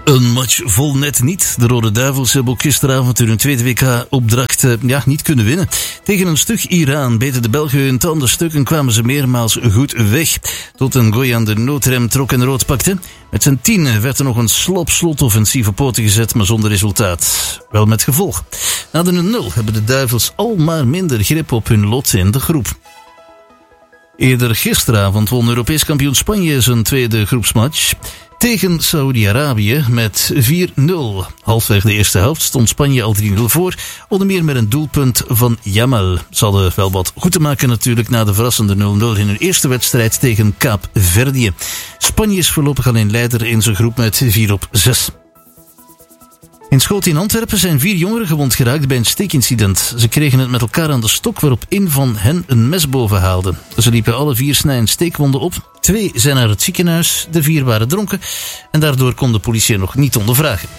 Een match vol net niet. De Rode Duivels hebben ook gisteravond hun tweede WK-opdracht niet kunnen winnen. Tegen een stug Iran beten de Belgen hun tanden stuk en kwamen ze meermaals goed weg. Tot een gooi aan de noodrem trok en rood pakte. Met zijn 10 werd er nog een slot-offensief op poten gezet, maar zonder resultaat. Wel met gevolg. Na de 0 hebben de Duivels al maar minder grip op hun lot in de groep. Eerder gisteravond won Europees kampioen Spanje zijn tweede groepsmatch tegen Saudi-Arabië met 4-0. Halfweg de eerste helft stond Spanje al 3-0 voor, onder meer met een doelpunt van Yamal. Ze hadden wel wat goed te maken natuurlijk na de verrassende 0-0 in hun eerste wedstrijd tegen Kaapverdië. Spanje is voorlopig alleen leider in zijn groep met 4-6. In Schoten in Antwerpen zijn 4 jongeren gewond geraakt bij een steekincident. Ze kregen het met elkaar aan de stok waarop een van hen een mes boven haalde. Ze liepen alle 4 snij- en steekwonden op. 2 zijn naar het ziekenhuis, de 4 waren dronken en daardoor kon de politie er nog niet ondervragen.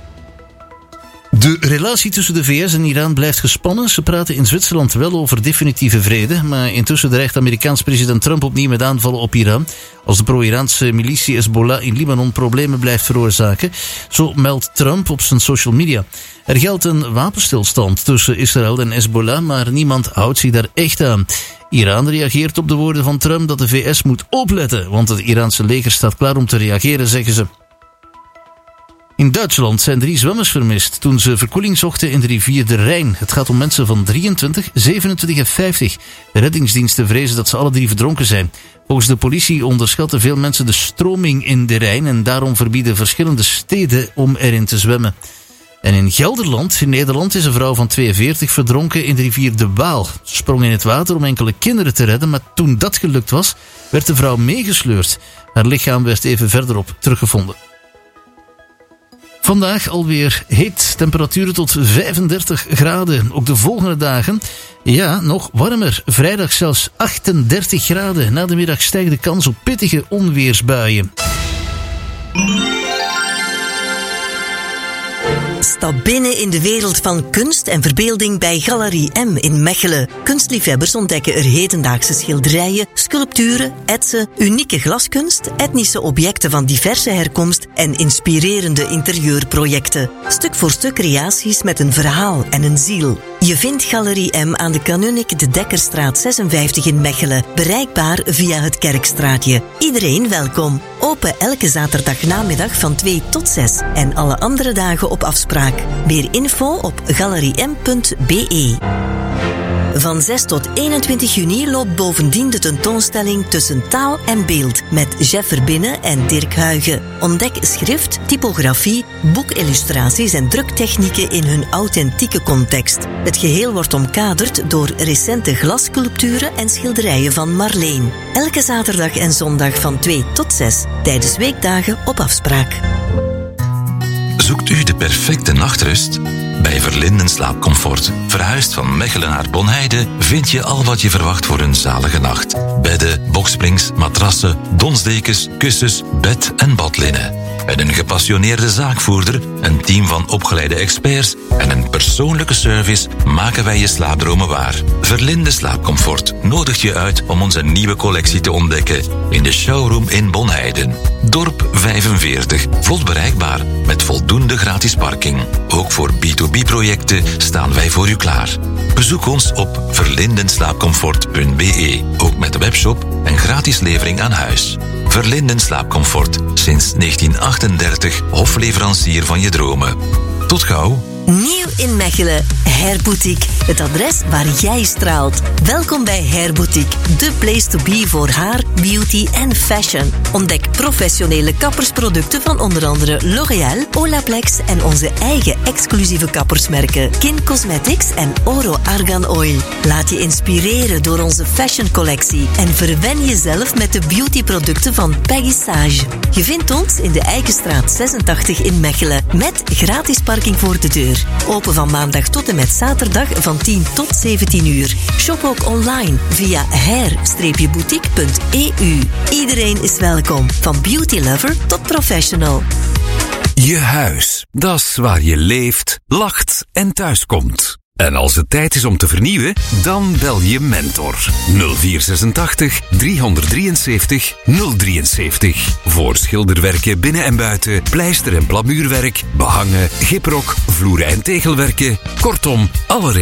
De relatie tussen de VS en Iran blijft gespannen. Ze praten in Zwitserland wel over definitieve vrede, maar intussen dreigt Amerikaans president Trump opnieuw met aanvallen op Iran als de pro-Iraanse militie Hezbollah in Libanon problemen blijft veroorzaken. Zo meldt Trump op zijn social media. Er geldt een wapenstilstand tussen Israël en Hezbollah, maar niemand houdt zich daar echt aan. Iran reageert op de woorden van Trump dat de VS moet opletten, want het Iraanse leger staat klaar om te reageren, zeggen ze. In Duitsland zijn 3 zwemmers vermist toen ze verkoeling zochten in de rivier de Rijn. Het gaat om mensen van 23, 27 en 50. De reddingsdiensten vrezen dat ze alle 3 verdronken zijn. Volgens de politie onderschatten veel mensen de stroming in de Rijn en daarom verbieden verschillende steden om erin te zwemmen. En in Gelderland, in Nederland, is een vrouw van 42 verdronken in de rivier de Waal. Ze sprong in het water om enkele kinderen te redden, maar toen dat gelukt was, werd de vrouw meegesleurd. Haar lichaam werd even verderop teruggevonden. Vandaag alweer heet, temperaturen tot 35 graden. Ook de volgende dagen, nog warmer. Vrijdag zelfs 38 graden. Na de middag stijgt de kans op pittige onweersbuien. Stap binnen in de wereld van kunst en verbeelding bij Galerie M in Mechelen. Kunstliefhebbers ontdekken er hedendaagse schilderijen, sculpturen, etsen, unieke glaskunst, etnische objecten van diverse herkomst en inspirerende interieurprojecten. Stuk voor stuk creaties met een verhaal en een ziel. Je vindt Galerie M aan de Kanunnik de Dekkerstraat 56 in Mechelen, bereikbaar via het Kerkstraatje. Iedereen welkom. Open elke zaterdagnamiddag van 2 tot 6 en alle andere dagen op afspraak. Meer info op galeriem.be. Van 6 tot 21 juni loopt bovendien de tentoonstelling Tussen Taal en Beeld met Jeff Verbinnen en Dirk Huygen. Ontdek schrift, typografie, boekillustraties en druktechnieken in hun authentieke context. Het geheel wordt omkaderd door recente glassculpturen en schilderijen van Marleen. Elke zaterdag en zondag van 2 tot 6 tijdens weekdagen op afspraak. Zoekt u de perfecte nachtrust? Bij Verlinden Slaapcomfort. Verhuisd van Mechelen naar Bonheide vind je al wat je verwacht voor een zalige nacht. Bedden, boksprings, matrassen, donsdekens, kussens, bed- en badlinnen. Met een gepassioneerde zaakvoerder, een team van opgeleide experts en een persoonlijke service maken wij je slaapdromen waar. Verlinde Slaapcomfort nodigt je uit om onze nieuwe collectie te ontdekken in de showroom in Bonheiden. Dorp 45, vlot bereikbaar met voldoende gratis parking. Ook voor B2B-projecten staan wij voor u klaar. Bezoek ons op verlindenslaapcomfort.be, ook met de webshop en gratis levering aan huis. Verlinden Slaapcomfort, sinds 1938 hofleverancier van je dromen. Tot gauw. Nieuw in Mechelen, Hair Boutique. Het adres waar jij straalt. Welkom bij Hair Boutique, de place to be voor haar, beauty en fashion. Ontdek professionele kappersproducten van onder andere L'Oréal, Olaplex en onze eigen exclusieve kappersmerken Kin Cosmetics en Oro Argan Oil. Laat je inspireren door onze fashion collectie en verwen jezelf met de beautyproducten van Peggy Sage. Je vindt ons in de Eikenstraat 86 in Mechelen met gratis parking voor de deur. Open van maandag tot en met zaterdag van 10 tot 17 uur. Shop ook online via hair-boutique.eu. Iedereen is welkom, van beauty lover tot professional. Je huis, dat is waar je leeft, lacht en thuiskomt. En als het tijd is om te vernieuwen, dan bel je Mentor. 0486 373 073. Voor schilderwerken binnen en buiten, pleister- en plamuurwerk, behangen, giprok, vloeren- en tegelwerken. Kortom, alle